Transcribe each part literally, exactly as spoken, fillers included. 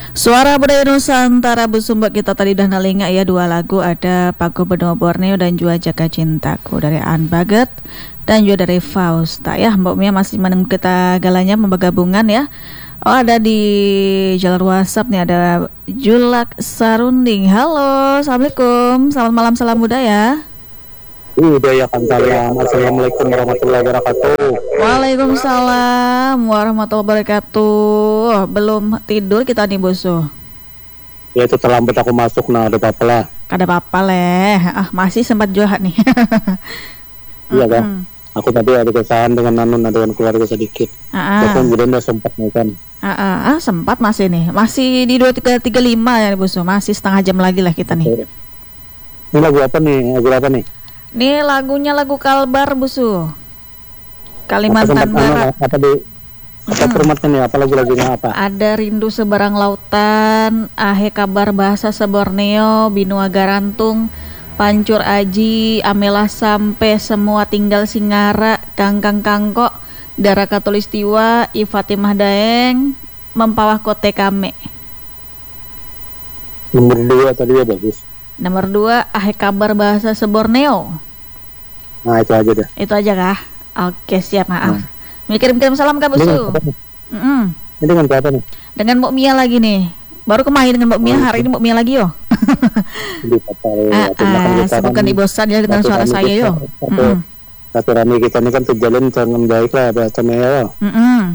Suara Budaya Nusantara Busumbak kita tadi dah nalinga ya dua lagu, ada Pago Benua Borneo dan juga Jaga Cintaku dari An Baget dan juga dari Fausta ya. Mbak Mia masih menunggu kita galanya membagabungan ya. Oh, ada di jalur WhatsApp nih, ada Julak Sarunding. Halo, Assalamualaikum, selamat malam, salam budaya. Budaya kan salam. Assalamualaikum warahmatullahi wabarakatuh. Waalaikumsalam warahmatullahi wabarakatuh. Belum tidur kita nih Boso. Ya itu terlambat aku masuk, nah ada apa lah. Kada apa-apa leh. Ah, masih sempat jualan nih. Iya kan. Aku tadi ada kesahan dengan Nanun, dengan keluarga sedikit. Ah, Tapi kemudian udah sempat nih kan. ah, ah, ah, sempat masih nih. Masih di dua tiga tiga lima ya Boso. Masih setengah jam lagi lah kita nih. Ini lagu apa nih? Lagu apa nih? Nih lagunya lagu Kalbar Busu, Kalimantan apa Barat. Apa, apa di apa Hmm. formatnya nih? Apa lagu-lagunya apa? Ada Rindu Seberang Lautan, Ahe Kabar Bahasa Seborneo, Binua Garantung, Pancur Aji, Amela Sampai, Semua Tinggal Singara, Kangkang Kangkok, Dara Katulistiwa, I Fatimah Daeng, Mempawah Kote Kame. Nomor dua tadi ya bagus. Nomor dua, Ahe Kabar Bahasa Seborneo. Nah itu aja deh. Itu aja kah? Oke, siap, maaf. Nah. Kirim-kirim salam Kak Ini dengan Busu. siapa nih? Mm-mm. Ini dengan siapa nih? Dengan Mbok Mia lagi nih. Baru kemarin dengan Mbok Mia, Oh, hari ini Mbok Mia lagi yo. Di kapal. Ah, ah, semoga dibosan ya dengan suara saya yo. Mm-mm. Satu rame kita ini kan terjalin dengan baik lah bahasanya ya. Mm-mm.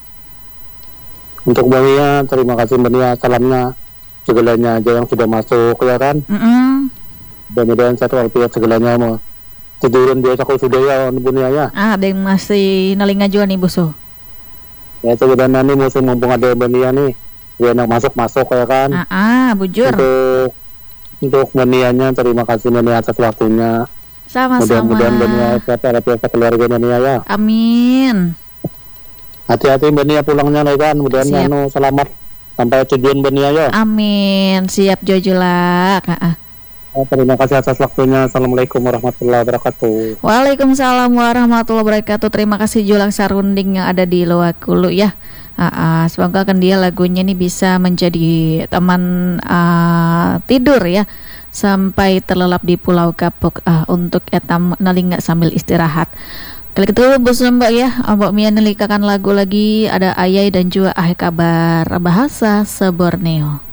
Untuk Mbak Mia, terima kasih Mbak Mia, salamnya segalanya aja yang sudah masuk ya kan. Mm-mm. Mudah-mudahan satu alfiat segalanya mau tiduran biasa kau sudah ya Mbak Mia ya. Ah, ada yang masih nalinga juga nih Busu. Ya sebenarnya nih musuh mumpung ada Mbak Mia nih, dia yang masuk-masuk ya kan. Ah, ah bujur. Untuk untuk Mbak Mianya, terima kasih Mbak Mia atas waktunya. Sama-sama. Mudah-mudahan Mbak Mia sehat alfiat keluarga Mbak Mia ya. Amin. Hati-hati Mbak Mia pulangnya ya kan, mudah-mudahan Siap. anu selamat sampai tujuan Mbak Mia ya. Amin. Siap Jojulak. Ah, ah. Oh, terima kasih atas waktunya. Assalamualaikum warahmatullahi wabarakatuh. Waalaikumsalam warahmatullahi wabarakatuh. Terima kasih Julak Sarunding yang ada di Loakulu ya. Ah, ah. Semoga kan dia lagunya ini bisa menjadi teman ah, tidur ya sampai terlelap di Pulau Kapuk ah, untuk etam nalinga sambil istirahat. Kali itu bos Mbak ya, Mbak Mia nelikakan lagu lagi, ada Ayai dan juga Ahe Kabar Bahasa Seborneo.